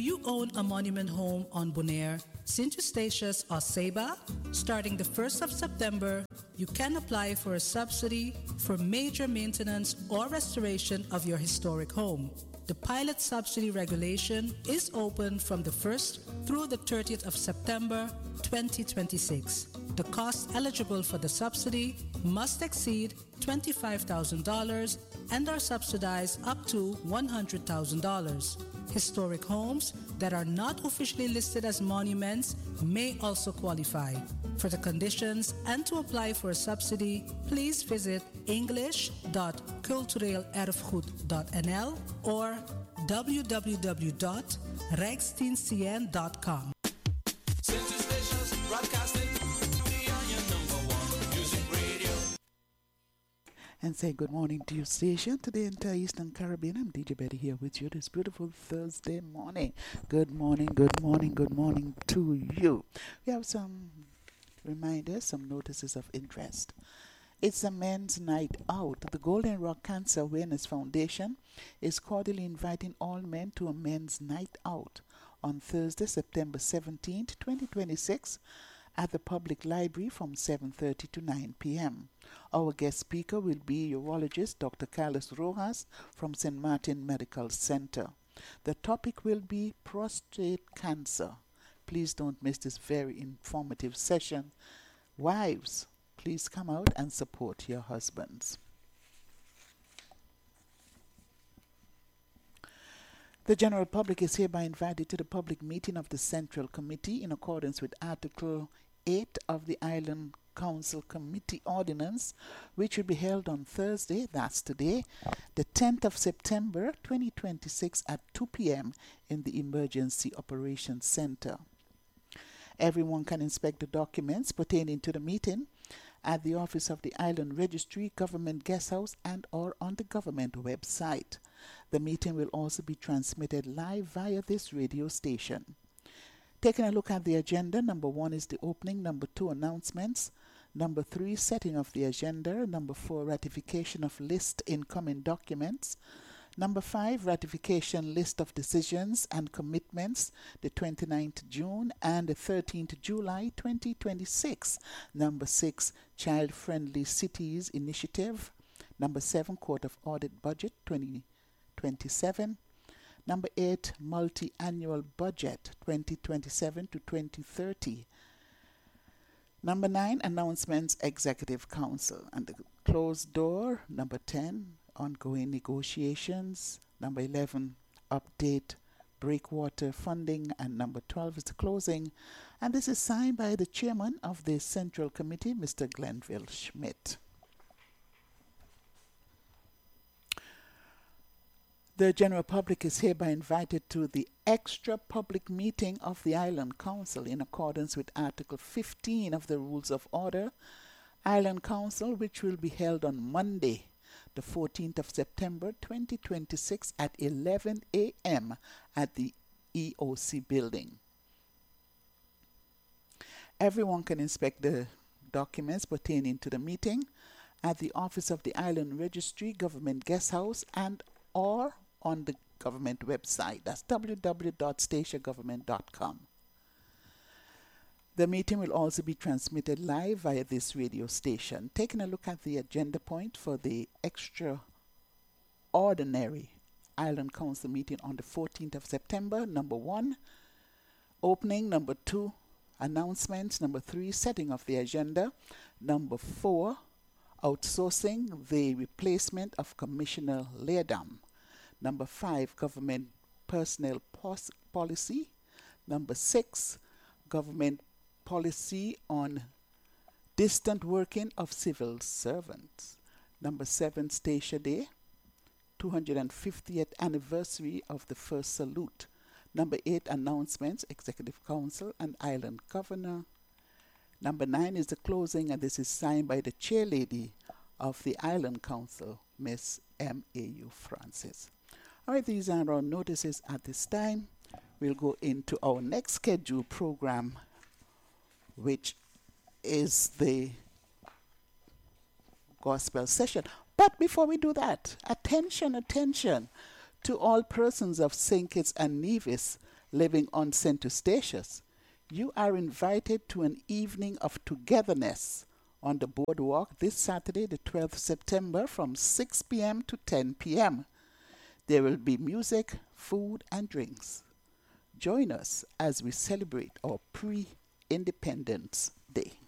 You own a monument home on Bonaire, St. Eustatius, or Saba? Starting the 1st of September, you can apply for a subsidy for major maintenance or restoration of your historic home. The pilot subsidy regulation is open from the 1st through the 30th of September 2026. The cost eligible for the subsidy must exceed $25,000 and are subsidized up to $100,000. Historic homes that are not officially listed as monuments may also qualify. For the conditions and to apply for a subsidy, please visit english.cultureelerfgoed.nl or www.rijksdienstcn.com. And say good morning to your station, to the entire Eastern Caribbean. I'm DJ Betty here with you this beautiful Thursday morning. Good morning, good morning, good morning to you. We have some reminders, some notices of interest. It's a men's night out. The Golden Rock Cancer Awareness Foundation is cordially inviting all men to a men's night out on Thursday, September 17th, 2026 at the Public Library from 7:30 to 9 p.m. Our guest speaker will be urologist Dr. Carlos Rojas from St. Martin Medical Center. The topic will be prostate cancer. Please don't miss this very informative session. Wives, please come out and support your husbands. The general public is hereby invited to the public meeting of the Central Committee in accordance with Article 8 of the Island Council Committee Ordinance, which will be held on Thursday, that's today, the 10th of September 2026 at 2 p.m. in the Emergency Operations Center. Everyone can inspect the documents pertaining to the meeting at the office of the Island Registry, Government Guest House, and or on the government website. The meeting will also be transmitted live via this radio station. Taking a look at the agenda, number 1 is the opening, number 2, announcements, number 3, setting of the agenda, number 4, ratification of list incoming documents, number 5, ratification list of decisions and commitments, the 29th June and the 13th July 2026, number 6, child-friendly cities initiative, number 7, Court of Audit budget 2027, number 8, multi-annual budget 2027 to 2030. Number 9, announcements, Executive Council. And the closed door, number 10, ongoing negotiations. Number 11, update, breakwater funding. And number 12 is the closing. And this is signed by the chairman of the Central Committee, Mr. Glenville Schmidt. The general public is hereby invited to the extra public meeting of the Island Council in accordance with Article 15 of the Rules of Order, Island Council, which will be held on Monday, the 14th of September 2026 at 11 a.m. at the EOC building. Everyone can inspect the documents pertaining to the meeting at the office of the Island Registry, Government Guest House, and or on the government website. That's www.statiagovernment.com. The meeting will also be transmitted live via this radio station. Taking a look at the agenda point for the extraordinary Island Council meeting on the 14th of September, number 1, opening, number 2, announcements, number 3, setting of the agenda, number 4, outsourcing the replacement of Commissioner Leardam. Number 5, government personnel policy. Number 6, government policy on distant working of civil servants. Number 7, Statia Day, 250th anniversary of the first salute. Number 8, announcements, Executive Council and Island Governor. Number 9 is the closing, and this is signed by the chairlady of the Island Council, Miss M.A.U. Francis. All right, these are our notices at this time. We'll go into our next scheduled program, which is the gospel session. But before we do that, attention to all persons of St. Kitts and Nevis. living on St. Eustatius, you are invited to an evening of togetherness on the boardwalk this Saturday, the 12th September, from 6 p.m. to 10 p.m. There will be music, food, and drinks. Join us as we celebrate our pre-Independence Day.